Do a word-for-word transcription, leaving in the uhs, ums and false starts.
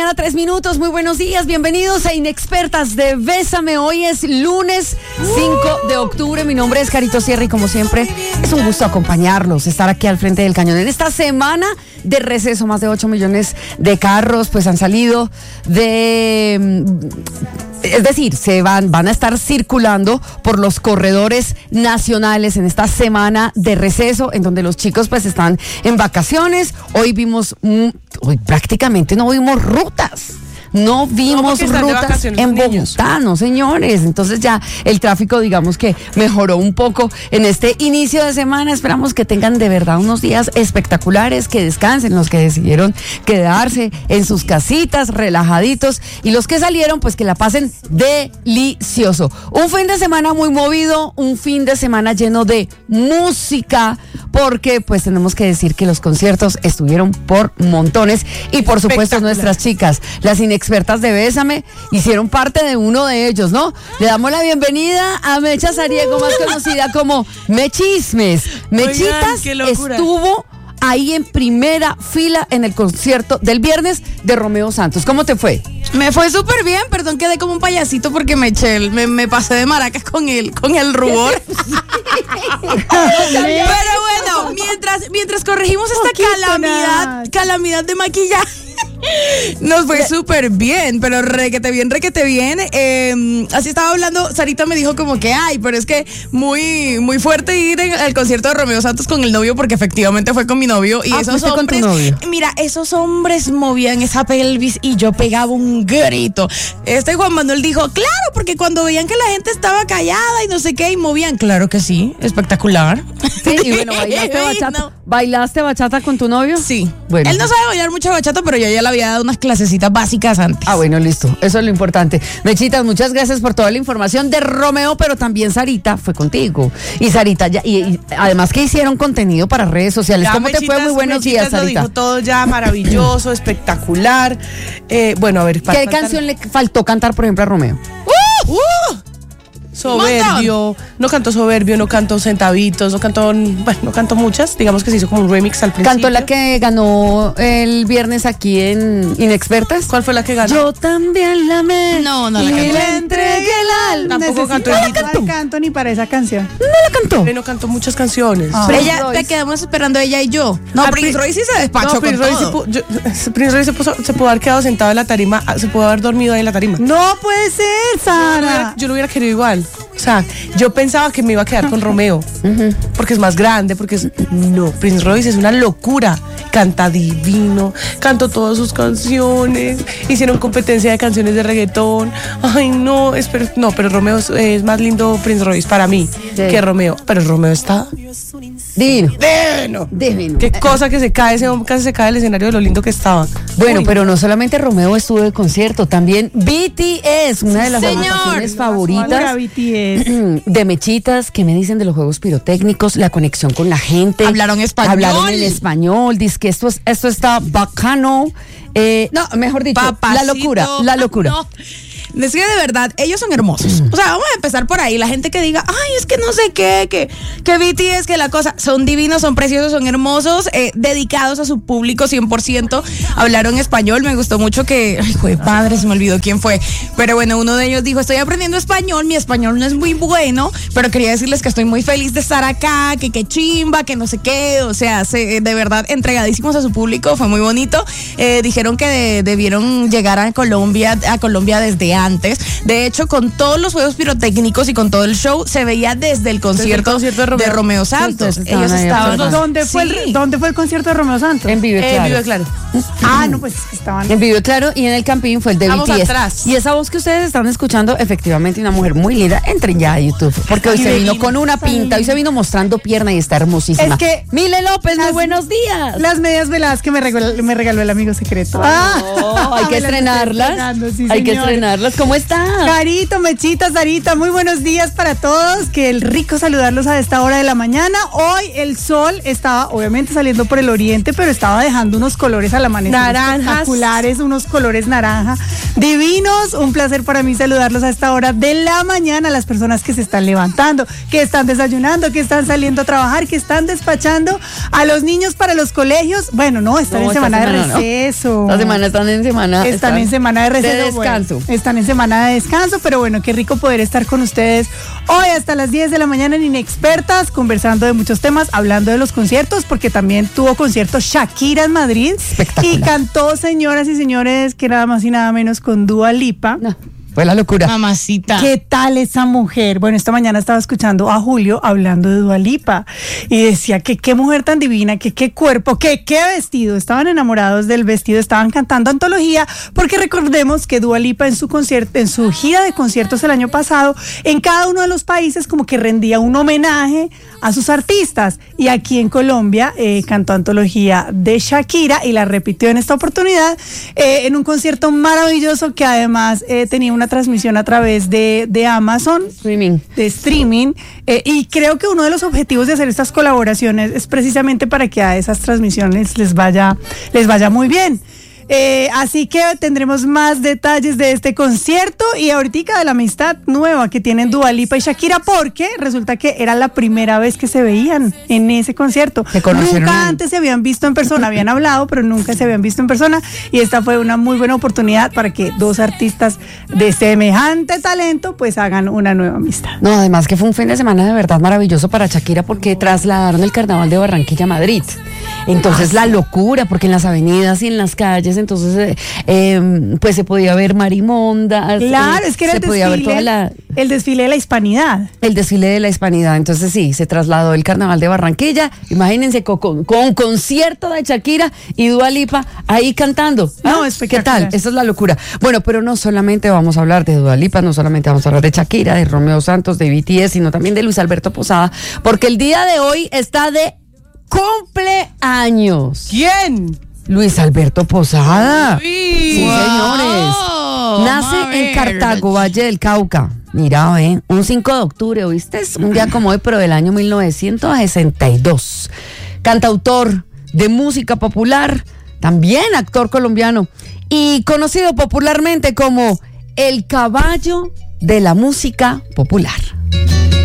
mañana, tres minutos. Muy buenos días, bienvenidos a Inexpertas de Bésame. Hoy es lunes cinco de octubre. Mi nombre es Carito Sierra y como siempre es un gusto acompañarlos, estar aquí al frente del cañón. En esta semana de receso, más de ocho millones de carros pues han salido de... Es decir, se van, van a estar circulando por los corredores nacionales en esta semana de receso, en donde los chicos pues están en vacaciones. Hoy vimos, mm, hoy prácticamente no vimos rutas. No vimos no, rutas en Bogotá, no señores. Entonces ya el tráfico, digamos que mejoró un poco en este inicio de semana. Esperamos que tengan de verdad unos días espectaculares, que descansen los que decidieron quedarse en sus casitas, relajaditos, y los que salieron, pues que la pasen delicioso. Un fin de semana muy movido, un fin de semana lleno de música, porque pues tenemos que decir que los conciertos estuvieron por montones y por supuesto nuestras chicas, las inexpertas de Bésame, hicieron parte de uno de ellos, ¿no? Le damos la bienvenida a Mecha Sariego, más conocida como Mechismes. Mechitas estuvo ahí en primera fila en el concierto del viernes de Romeo Santos. ¿Cómo te fue? Me fue súper bien, perdón, quedé como un payasito porque me eché, me, me pasé de maracas con el, con el rubor. Pero bueno, mientras, mientras corregimos esta Poquito calamidad, nada. calamidad de maquillaje, nos fue súper bien, pero requete bien, requete bien. Eh, así estaba hablando, Sarita me dijo como que, ay, pero es que muy, muy fuerte ir en, al concierto de Romeo Santos con el novio, porque efectivamente fue con mi novio. Y ah, esos hombres, con tu novio. Mira, esos hombres movían esa pelvis y yo pegaba un grito. Este Juan Manuel dijo, claro, porque cuando veían que la gente estaba callada y no sé qué, y movían, claro que sí, espectacular. Sí, y bueno, ¿bailaste bachata? No. ¿Bailaste bachata con tu novio? Sí. Bueno. Él no sabe bailar mucho bachata, pero yo ya le había dado unas clasecitas básicas antes. Ah, bueno, listo. Eso es lo importante. Mechitas, muchas gracias por toda la información de Romeo, pero también Sarita fue contigo. Y Sarita, ya, y, y además que hicieron contenido para redes sociales. Ya, ¿Cómo Mechitas, te fue? Muy buenos Mechitas días, Sarita. Lo dijo todo ya maravilloso, espectacular. Eh, bueno, a ver. ¿Qué faltan... canción le faltó cantar, por ejemplo, a Romeo? ¡Uh! ¡Uh! Soberbio, no canto Soberbio, no canto Centavitos, no canto, bueno, no canto muchas, digamos que se hizo como un remix al principio. ¿Cantó la que ganó el viernes aquí en Inexpertas? ¿Cuál fue la que ganó? Yo también la amé. No, no la y canté. le entregué el alma. Tampoco cantó. No la cantó. No canto ni para esa canción. No la cantó. Pero no cantó muchas canciones. Ah. Pero ella, te quedamos esperando ella y yo. No, ah, Prince Royce sí se despachó no, Prince con Royce todo. Se, yo, Prince Royce se, puso, se pudo haber quedado sentado en la tarima, se pudo haber dormido ahí en la tarima. No puede ser, Sara. Yo lo hubiera, yo lo hubiera querido igual. O sea, yo pensaba que me iba a quedar con Romeo, uh-huh. porque es más grande, porque es... No, Prince Royce es una locura. Canta divino, cantó todas sus canciones, hicieron competencia de canciones de reggaetón. Ay, no, es, pero, no, pero Romeo es, es más lindo Prince Royce para mí sí. que Romeo. Pero Romeo está... Divino. Divino. Divino. Qué cosa que se cae, ese hombre casi se cae del escenario de lo lindo que estaba. Bueno, Uy. pero no solamente Romeo estuvo de concierto, también B T S, una de las agrupaciones favoritas B T S. de Mechitas. ¿Qué me dicen de los juegos pirotécnicos? La conexión con la gente. Hablaron español. Hablaron en español. Dice que esto, es, esto está bacano. Eh, no, mejor dicho, Papacito. la locura, la locura. No. Es que de verdad, ellos son hermosos. O sea, vamos a empezar por ahí. La gente que diga, ay, es que no sé qué, que, que B T S, que la cosa, son divinos, son preciosos, son hermosos, eh, dedicados a su público cien por ciento. Hablaron español, me gustó mucho que, ay, joder, padre, se me olvidó quién fue. Pero bueno, uno de ellos dijo, estoy aprendiendo español, mi español no es muy bueno, pero quería decirles que estoy muy feliz de estar acá, que qué chimba, que no sé qué. O sea, se, de verdad, entregadísimos a su público, fue muy bonito. Eh, dijeron que de, debieron llegar a Colombia, a Colombia desde antes. Antes. De hecho, con todos los juegos pirotécnicos y con todo el show, se veía desde el concierto, desde el concierto de, Romeo. de Romeo Santos. Sí, estaban ellos estaban. ¿Dónde fue, sí. el, ¿Dónde fue el concierto de Romeo Santos? En Vive Claro. En Vive Claro. Ah, no, pues estaban. En Vive Claro y en el Campín fue el de Vamos B T S. Atrás. Y esa voz que ustedes están escuchando, efectivamente, una mujer muy linda. Entren ya a YouTube, porque hoy se vino con una pinta, hoy se vino mostrando pierna y está hermosísima. Es que Mile López, las, muy buenos días. Las medias veladas que me regaló, me regaló el amigo secreto. Ah, oh, hay que estrenarlas. Sí, hay que estrenarlas. ¿Cómo estás? Carito, Mechita, Sarita, muy buenos días para todos. Qué rico saludarlos a esta hora de la mañana. Hoy el sol estaba obviamente saliendo por el oriente, pero estaba dejando unos colores al amanecer naranjas, espectaculares, unos colores naranja. Divinos, un placer para mí saludarlos a esta hora de la mañana, a las personas que se están levantando, que están desayunando, que están saliendo a trabajar, que están despachando a los niños para los colegios. Bueno, no, están No, en esta semana, semana de no. receso. Esta semana están en semana. Están, están en semana de receso. De descanso. Bueno, están en semana de descanso, pero bueno, qué rico poder estar con ustedes hoy hasta las diez de la mañana en Inexpertas, conversando de muchos temas, hablando de los conciertos, porque también tuvo concierto Shakira en Madrid. Espectacular. Y cantó, señoras y señores, que nada más y nada menos con Dua Lipa. No, fue la locura. Mamacita. ¿Qué tal esa mujer? Bueno, esta mañana estaba escuchando a Julio hablando de Dua Lipa y decía que qué mujer tan divina, que qué cuerpo, que qué vestido. Estaban enamorados del vestido, estaban cantando antología, porque recordemos que Dua Lipa en su concierto, en su gira de conciertos el año pasado, en cada uno de los países como que rendía un homenaje a sus artistas, y aquí en Colombia eh, cantó antología de Shakira y la repitió en esta oportunidad eh, en un concierto maravilloso que además eh, tenía una transmisión a través de, de Amazon Streaming. de streaming eh, y creo que uno de los objetivos de hacer estas colaboraciones es precisamente para que a esas transmisiones les vaya les vaya muy bien. Eh, así que tendremos más detalles de este concierto y ahorita de la amistad nueva que tienen Dua Lipa y Shakira, porque resulta que era la primera vez que se veían en ese concierto. Se conocieron Nunca ahí. antes se habían visto en persona, habían hablado, pero nunca se habían visto en persona, y esta fue una muy buena oportunidad para que dos artistas de semejante talento pues hagan una nueva amistad. No, además que fue un fin de semana de verdad maravilloso para Shakira porque trasladaron el carnaval de Barranquilla a Madrid. Entonces la locura, porque en las avenidas y en las calles, entonces eh, eh, pues se podía ver marimondas. Claro, eh, es que era se el podía ver toda desfile, la, el desfile de la hispanidad. el desfile de la hispanidad. Entonces sí, se trasladó el carnaval de Barranquilla. Imagínense con, con, con concierto de Shakira y Dua Lipa ahí cantando. No, ¿Ah? espectacular. ¿Qué tal? Esa es la locura. Bueno, pero no solamente vamos a hablar de Dua Lipa, no solamente vamos a hablar de Shakira, de Romeo Santos, de B T S, sino también de Luis Alberto Posada, porque el día de hoy está de cumpleaños. ¿Quién? Luis Alberto Posada. Sí, Wow. señores. Nace Vamos a en ver. Cartago, Valle del Cauca. Mira, ve, un cinco de octubre, ¿oíste? Es un día como hoy, pero del año mil novecientos sesenta y dos. Cantautor de música popular, también actor colombiano y conocido popularmente como el caballo de la música popular.